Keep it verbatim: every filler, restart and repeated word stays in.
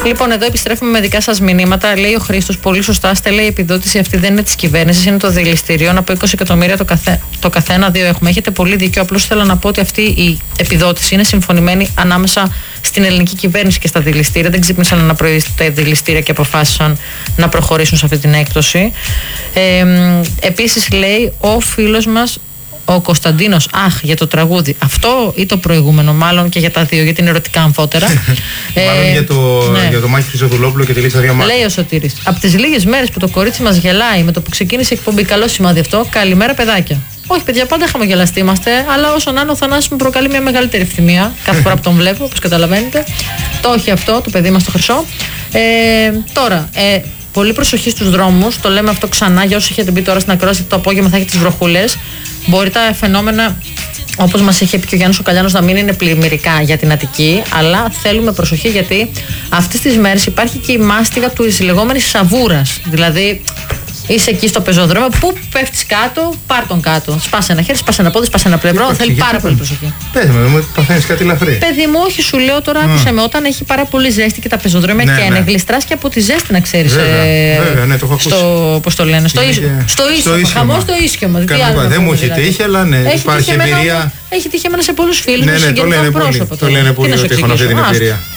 Λοιπόν, εδώ επιστρέφουμε με δικά σας μηνύματα. Λέει ο Χρήστος, πολύ σωστά, στέλνει η επιδότηση αυτή δεν είναι της κυβέρνησης, είναι το δηληστηρίων. Από είκοσι εκατομμύρια το, καθέ, το καθένα, δύο έχουμε. Έχετε πολύ δίκιο. Απλώς θέλω να πω ότι αυτή η επιδότηση είναι συμφωνημένη ανάμεσα στην ελληνική κυβέρνηση και στα δηληστήρια. Δεν ξύπνησαν ένα πρωί τα δηληστήρια και αποφάσισαν να προχωρήσουν σε αυτή την έκπτωση. Ε, επίσης, λέει ο φίλος μας. Ο Κωνσταντίνος, αχ, για το τραγούδι. Αυτό ή το προηγούμενο, μάλλον και για τα δύο, γιατί είναι ερωτικά αμφότερα. Μάλλον ε, για, το, ναι. για το Μάκη Χρυσοδουλόπουλο και τη Λίστα Διαμάτη. Λέει ο Σωτήρης, από τις λίγες μέρες που το κορίτσι μας γελάει με το που ξεκίνησε η εκπομπή, καλό σημάδι αυτό. Καλημέρα, παιδάκια. Όχι, παιδιά, πάντα χαμογελαστοί είμαστε, αλλά όσο να είναι, ο Θανάσης μου προκαλεί μια μεγαλύτερη ευθυμία κάθε φορά που τον βλέπω, όπως καταλαβαίνετε. Το όχι αυτό, το παιδί μας το χρυσό. Ε, τώρα, ε, πολύ προσοχή στους δρόμους. Το λέμε αυτό ξανά για όσους έχετε μπει τώρα στην ακρόαση, το απόγευμα θα έχει τις βροχούλες. Μπορεί τα φαινόμενα, όπως μας είχε πει και ο Γιάννης ο Καλιάνος, να μην είναι πλημμυρικά για την Αττική, αλλά θέλουμε προσοχή γιατί αυτές τις μέρες υπάρχει και η μάστιγα της λεγόμενης σαβούρας. Δηλαδή, είσαι εκεί στο πεζοδρόμιο, πού πέφτεις κάτω, πάρ' τον κάτω. Σπάσε ένα χέρι, σπάσε ένα πόδι, σπάσε ένα πλευρό. Θέλει πάρα πολύ προσοχή. Πες με, μου παθαίνεις κάτι ελαφρύ. Παιδί μου, όχι, σου λέω τώρα, άκουσε με, όταν έχει πάρα πολύ ζέστη και τα πεζοδρόμια ναι, και ναι. γλιστράς και από τη ζέστη, να ξέρεις. Βέβαια, ε, βέβαια, ναι, το έχω ακούσει. Στο, πώς το λένε, στο, ίσ, και... στο ίσιο. Χαμό στο ίσιο μας. Δεν μου έχει τύχει, αλλά ναι, υπάρχει εμπειρία. Έχει τύχει εμένα σε πολλούς φίλους, ναι, ναι, το λένε πολύ, το λένε πολύ ότι έχουν αυτή την εμπειρία.